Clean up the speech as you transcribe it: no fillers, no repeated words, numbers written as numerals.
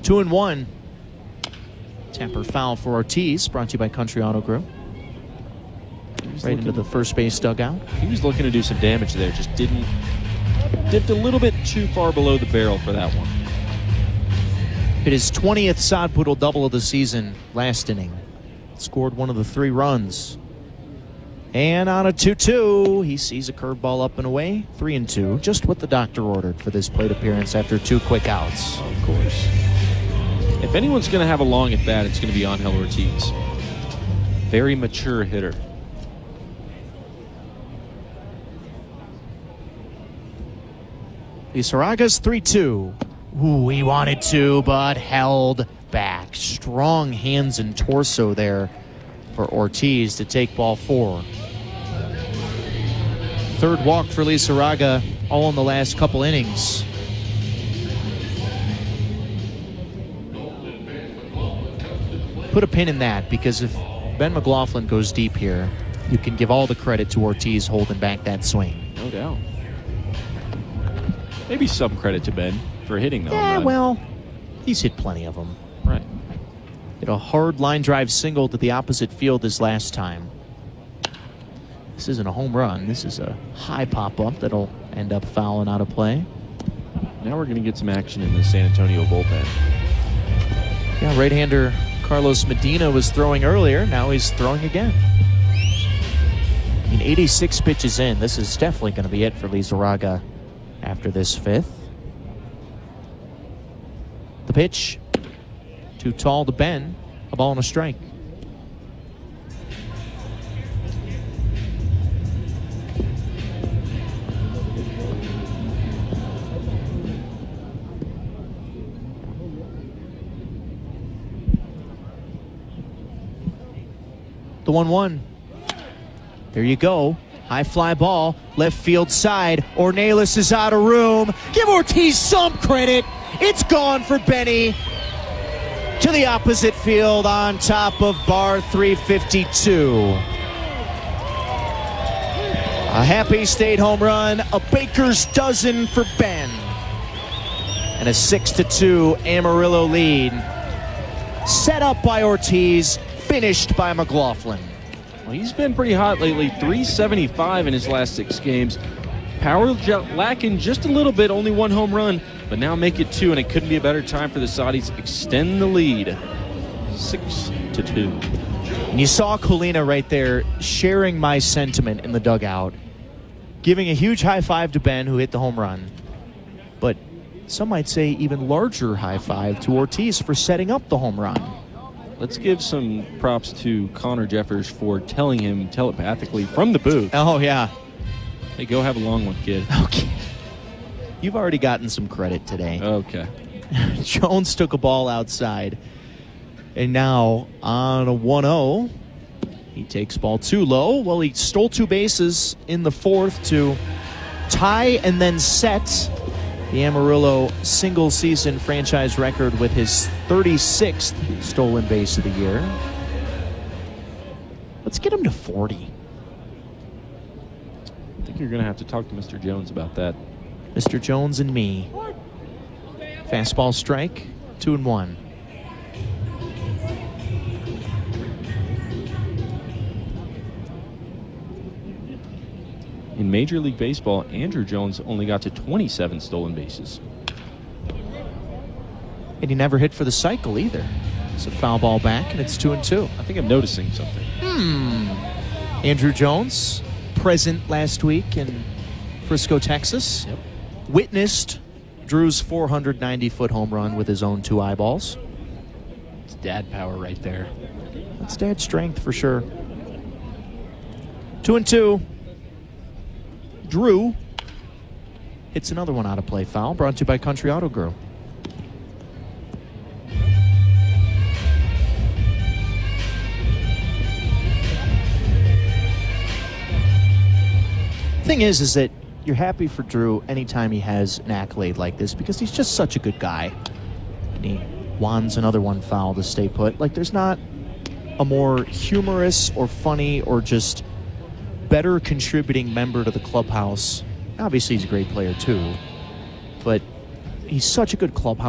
2-1. Tapper foul for Ortiz, brought to you by Country Auto Group. Right into the first base dugout. He was looking to do some damage there, just dipped a little bit too far below the barrel for that one. It is 20th Sod Poodle double of the season last inning. Scored one of the 3 runs. And on a 2-2, he sees a curveball up and away. 3-2, just what the doctor ordered for this plate appearance after 2 quick outs. Of course. If anyone's going to have a long at bat, it's going to be Angel Ortiz. Very mature hitter. Lizarraga's 3-2. Ooh, he wanted to, but held back. Strong hands and torso there for Ortiz to take ball 4. Third walk for Lizarraga, all in the last couple innings. Put a pin in that, because if Ben McLaughlin goes deep here, you can give all the credit to Ortiz holding back that swing. No doubt. Maybe some credit to Ben for hitting the home Yeah, run. well, he's hit plenty of them. Right. Hit a hard line drive single to the opposite field his last time. This isn't a home run. This is a high pop-up that'll end up fouling out of play. Now we're going to get some action in the San Antonio bullpen. Yeah, right-hander Carlos Medina was throwing earlier. Now he's throwing again. 86 pitches in. This is definitely going to be it for Lizarraga after this 5th. The pitch. Too tall to Ben. A ball and a strike. The 1-1. There you go. High fly ball, left field side. Ornelas is out of room. Give Ortiz some credit. It's gone for Benny. To the opposite field on top of bar 352. A Happy State home run, a baker's dozen for Ben. And a 6-2 Amarillo lead. Set up by Ortiz, finished by McLaughlin. Well, he's been pretty hot lately, 375 in his last 6 games. Power lacking just a little bit, only 1 home run, but now make it 2, and it couldn't be a better time for the Saudis to extend the lead. 6-2. And you saw Colina right there sharing my sentiment in the dugout, giving a huge high five to Ben, who hit the home run. But some might say even larger high five to Ortiz for setting up the home run. Let's give some props to Connor Jeffers for telling him telepathically from the booth, Oh, yeah. hey, go have a long one, kid. Okay. You've already gotten some credit today. Okay. Jones took a ball outside. And now on a 1-0, he takes ball 2 low. Well, he stole 2 bases in the 4th to tie and then set the Amarillo single-season franchise record with his 36th stolen base of the year. Let's get him to 40. I think you're going to have to talk to Mr. Jones about that. Mr. Jones and me. Fastball strike, 2-1. In Major League Baseball, Andrew Jones only got to 27 stolen bases. And he never hit for the cycle either. It's a foul ball back, and it's 2-2. I think I'm noticing something. Andrew Jones, present last week in Frisco, Texas. Yep. Witnessed Drew's 490-foot home run with his own 2 eyeballs. It's dad power right there. That's dad's strength for sure. 2-2. Drew hits another one out of play foul, brought to you by Country Auto Group. Thing is that you're happy for Drew anytime he has an accolade like this, because he's just such a good guy. And he wands another one foul to stay put. Like, there's not a more humorous or funny or just better contributing member to the clubhouse. Obviously, he's a great player too, but he's such a good clubhouse